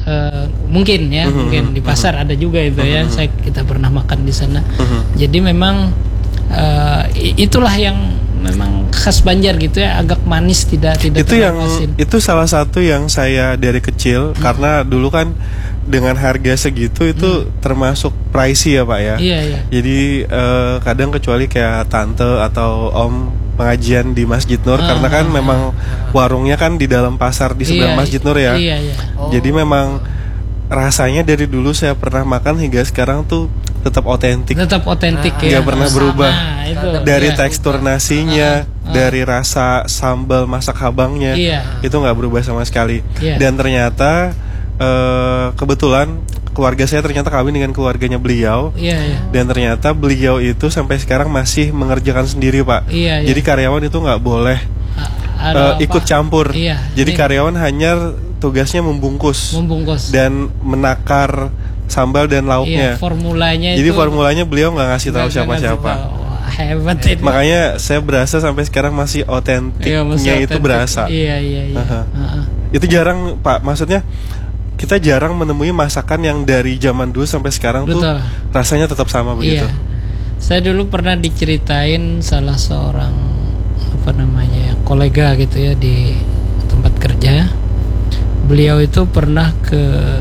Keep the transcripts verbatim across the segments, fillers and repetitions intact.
uh, mungkin ya, uh-huh. mungkin di pasar uh-huh. ada juga itu uh-huh. ya. Saya kita pernah makan di sana. Uh-huh. Jadi memang uh, itulah yang memang khas Banjar gitu ya, agak manis, tidak tidak itu yang asin. Itu salah satu yang saya dari kecil hmm. karena dulu kan dengan harga segitu itu hmm. termasuk pricey ya Pak ya. Iya, iya. Jadi uh, kadang kecuali kayak tante atau om pengajian di Masjid Nur ah, karena kan ah, memang ah, warungnya kan di dalam pasar di sebelah iya, Masjid Nur ya. Iya, iya. Oh. Jadi memang rasanya dari dulu saya pernah makan hingga sekarang tuh tetap otentik. Tetap otentik nah, ya. Gak pernah berubah. Nah, itu. Dari iya. tekstur nasinya, ah, ah. dari rasa sambal masak habangnya, iya. itu nggak berubah sama sekali. Iya. Dan ternyata uh, kebetulan keluarga saya ternyata kawin dengan keluarganya beliau. Iya, iya. Dan ternyata beliau itu sampai sekarang masih mengerjakan sendiri Pak. Iya, iya. Jadi karyawan itu nggak boleh uh, ikut campur. Iya, Jadi ini. karyawan hanya tugasnya membungkus, membungkus dan menakar sambal dan lauknya. Iya, formulanya Jadi itu formulanya beliau nggak ngasih tahu siapa-siapa. Hebat itu. Makanya saya berasa sampai sekarang masih otentiknya iya, itu berasa. Iya iya iya. Uh-huh. Uh-huh. Itu jarang Pak, maksudnya kita jarang menemui masakan yang dari zaman dulu sampai sekarang Betul. tuh rasanya tetap sama begitu. Iya. Saya dulu pernah diceritain salah seorang apa namanya kolega gitu ya di tempat kerja. Beliau itu pernah ke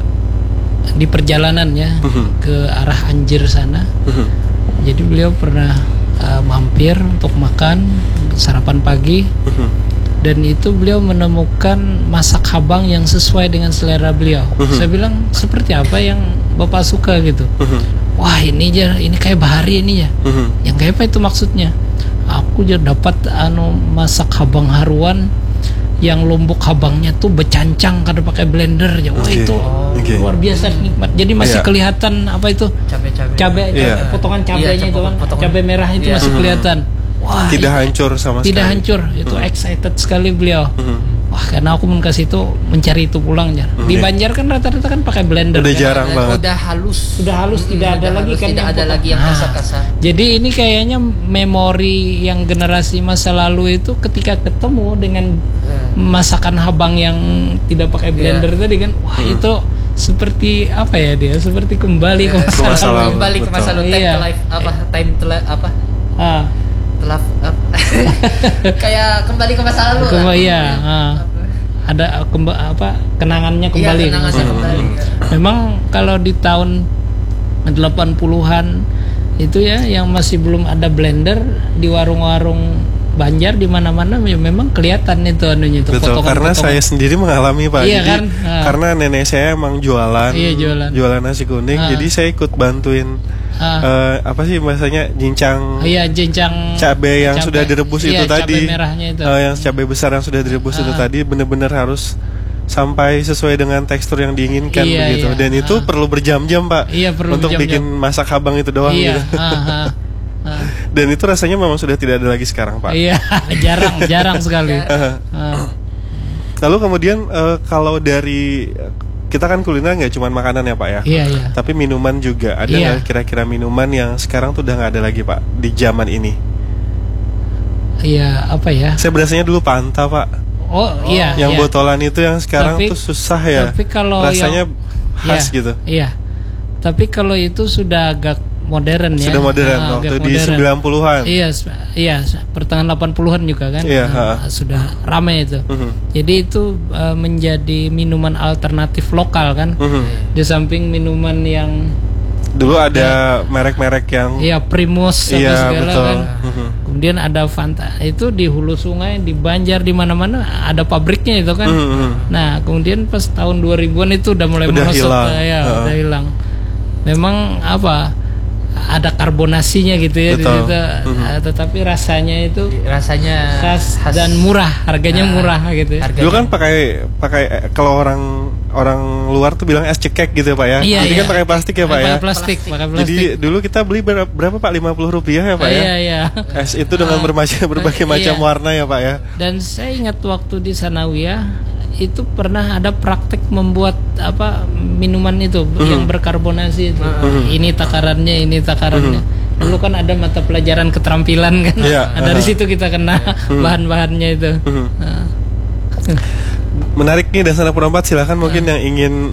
di perjalanan ya uh-huh. ke arah Anjir sana. Uh-huh. Jadi beliau pernah uh, mampir untuk makan sarapan pagi. Uh-huh. Dan itu beliau menemukan masak habang yang sesuai dengan selera beliau. Uh-huh. Saya bilang seperti apa yang Bapak suka gitu. Uh-huh. Wah ini aja, ini kayak bahari ini ya. Uh-huh. Yang kayak apa itu maksudnya? Aku aja dapat anu masak habang haruan yang lombok habangnya tuh becancang karena pakai blender ya. Wah okay. itu okay. luar biasa nikmat. Jadi masih yeah. kelihatan apa itu? Cabai-cabai. Cabai, yeah. potongan cabainya yeah, itu kan. Cabai merah itu yeah. masih kelihatan. Wah, tidak itu, hancur sama tidak sekali. hancur, itu hmm. excited sekali beliau. Hmm. Wah, karena aku menkasih itu mencari itu pulang ya. Hmm. Di Banjar kan rata-rata kan pakai blender. Udah kan? jarang ya, banget. Udah halus, sudah halus, hmm, tidak ada halus, lagi kan. Tidak ada lagi yang kasar-kasar. Nah, jadi ini kayaknya memori yang generasi masa lalu itu ketika ketemu dengan hmm. masakan habang yang tidak pakai blender yeah. tadi kan, wah hmm. itu seperti apa ya dia? Seperti kembali ke masa, masa lalu. Kembali ke masa lalu. Time iya. to life apa? Time to life apa? Ah. Telaf, kayak kembali ke masa lalu Kembali, iya, uh, ada kemba, apa kenangannya kembali. Iya, kenangannya hmm. kembali. Memang kalau di tahun delapan puluhan itu ya yang masih belum ada blender di warung-warung Banjar di mana-mana ya memang kelihatan itu anunya itu. Betul, karena saya sendiri mengalami Pak. Iya, jadi kan? uh. karena nenek saya emang jualan, iya, jualan. jualan nasi kuning, uh. jadi saya ikut bantuin. Uh. Uh, apa sih bahasanya jincang? Oh, iya, jincang cabai yang cabai, sudah direbus iya, itu tadi. Merahnya itu. Uh, yang cabai besar yang sudah direbus uh. itu tadi benar-benar harus sampai sesuai dengan tekstur yang diinginkan iya, begitu. Iya. Dan itu uh. perlu berjam-jam Pak. Iya, perlu untuk berjam-jam. bikin masak habang itu doang iya. gitu. Uh, uh. Uh. Dan itu rasanya memang sudah tidak ada lagi sekarang Pak. Iya, jarang, jarang sekali. uh. Lalu kemudian uh, kalau dari kita kan kuliner nggak cuma makanan ya Pak ya, iya, iya. tapi minuman juga. Ada nggak iya. kira-kira minuman yang sekarang tuh udah nggak ada lagi Pak di zaman ini? Iya, apa ya? Saya berasanya dulu Fanta Pak. Oh, oh iya. Yang iya. botolan itu yang sekarang tapi, tuh susah ya. Tapi kalau rasanya yang, khas iya, gitu. Iya. Tapi kalau itu sudah agak modern ya. Sudah modern nah, waktu modern. di sembilan puluhan. Iya, iya, pertengahan delapan puluhan juga kan. Iya, nah, sudah ramai itu. Uh-huh. Jadi itu uh, menjadi minuman alternatif lokal kan. Uh-huh. Di samping minuman yang dulu ada merek-merek yang iya Primus iya, segala betul. kan. Uh-huh. Kemudian ada Fanta. Itu di hulu sungai, di Banjar, di mana-mana ada pabriknya itu kan. Uh-huh. Nah, kemudian pas tahun dua ribuan itu udah mulai udah merosot hilang. ya, uh-huh. udah hilang. Memang apa? Ada karbonasinya gitu ya di situ, uh-huh. tetapi rasanya itu rasanya khas, khas dan murah, harganya nah, murah gitu. Ya. Dulu kan pakai pakai kalau orang orang luar tuh bilang es cekek gitu ya Pak ya. Iya, Jadi iya. kan pakai plastik ya Pak pakai ya. Plastik, pakai plastik. Jadi dulu kita beli berapa, berapa Pak? lima puluh rupiah ya Pak oh, ya. Iya, iya. Es itu dengan bermacam berbagai macam iya. warna ya Pak ya. Dan saya ingat waktu di Sanawiyah itu pernah ada praktek membuat apa minuman itu uh-huh. yang berkarbonasi itu. Uh-huh. Ini takarannya, ini takarannya. Uh-huh. Dulu kan ada mata pelajaran keterampilan kan. Yeah. Nah, dari uh-huh. situ kita kena uh-huh. bahan-bahannya itu. Uh-huh. Uh. Menarik nih Dasana Perempat, silakan mungkin uh. yang ingin